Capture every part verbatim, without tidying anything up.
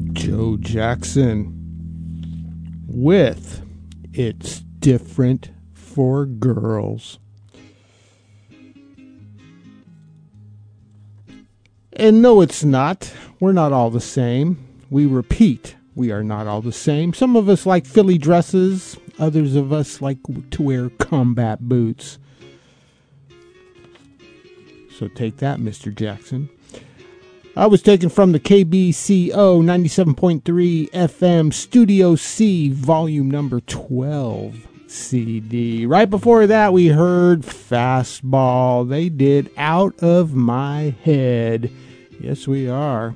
Joe Jackson with It's Different for Girls. And no, it's not. We're not all the same. We repeat, we are not all the same. Some of us like Philly dresses. Others of us like to wear combat boots. So take that, Mister Jackson. I was taken from the K B C O ninety-seven point three F M Studio C, volume number twelve C D. Right before that, we heard Fastball. They did Out of My Head. Yes, we are.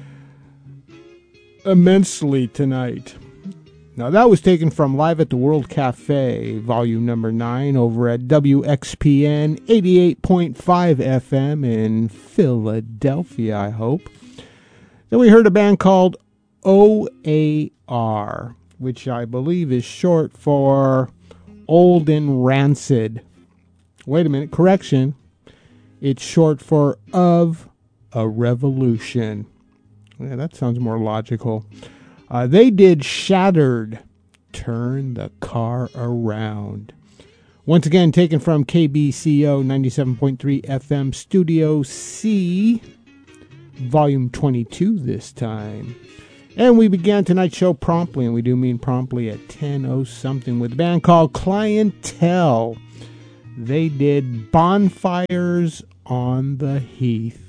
Immensely tonight. Now, that was taken from Live at the World Cafe, volume number nine, over at W X P N eighty-eight point five F M in Philadelphia, I hope. Then we heard a band called O A R, which I believe is short for Old and Rancid. Wait a minute, correction. It's short for Of a Revolution. Yeah, that sounds more logical. Uh, they did Shattered, Turn the Car Around. Once again, taken from K B C O ninety-seven point three F M Studio C, volume twenty-two this time. And we began tonight's show promptly, and we do mean promptly, at ten oh something with a band called Clientele. They did Bonfires on the Heath.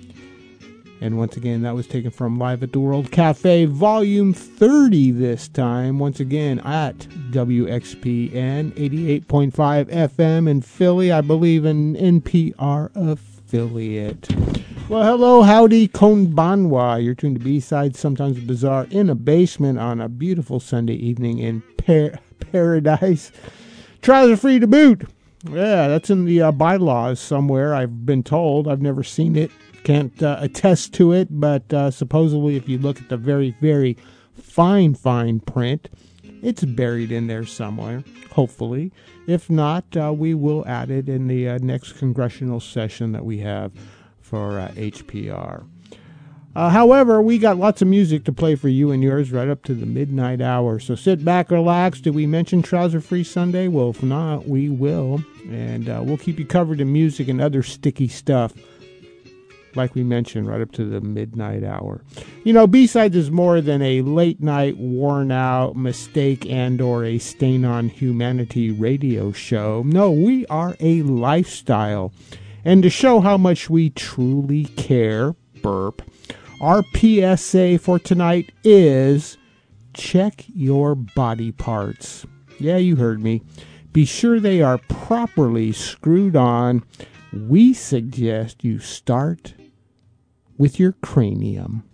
And once again, that was taken from Live at the World Cafe, volume thirty this time. Once again, at W X P N eighty-eight point five F M in Philly. I believe an N P R affiliate. Well, hello, howdy, konbanwa. You're tuned to B-Sides, Sometimes Bizarre, in a basement on a beautiful Sunday evening in par- paradise. Trousers free to boot. Yeah, that's in the uh, bylaws somewhere, I've been told. I've never seen it. Can't uh, attest to it, but uh, supposedly if you look at the very, very fine, fine print, it's buried in there somewhere, hopefully. If not, uh, we will add it in the uh, next congressional session that we have for uh, H P R. Uh, however, we got lots of music to play for you and yours right up to the midnight hour. So sit back, relax. Did we mention Trouser Free Sunday? Well, if not, we will. And uh, we'll keep you covered in music and other sticky stuff, like we mentioned, right up to the midnight hour. You know, B-Sides is more than a late-night, worn-out mistake and or a stain on humanity radio show. No, we are a lifestyle. And to show how much we truly care, burp, our P S A for tonight is check your body parts. Yeah, you heard me. Be sure they are properly screwed on. We suggest you start with your cranium.